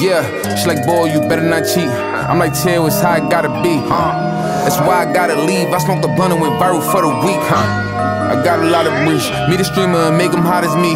Yeah, she like, boy, you better not cheat. I'm like, chill, it's how it gotta be, That's why I gotta leave. I smoked the blunt and went viral for the week, I got a lot of reach. Me the streamer and make them hot as me.